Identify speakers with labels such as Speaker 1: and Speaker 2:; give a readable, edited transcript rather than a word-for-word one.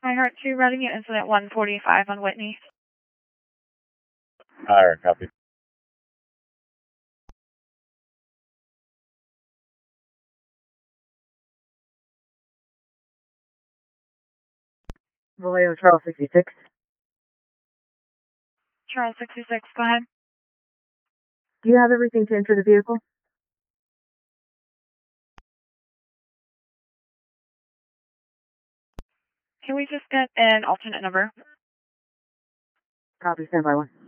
Speaker 1: My Heart 2, routing you incident 145 on Whitney.
Speaker 2: Alright, copy.
Speaker 3: Vallejo, Charles 66.
Speaker 1: Charles 66, go ahead.
Speaker 3: Do you have everything to enter the vehicle?
Speaker 1: Can we just get an alternate number?
Speaker 3: Copy, standby 1.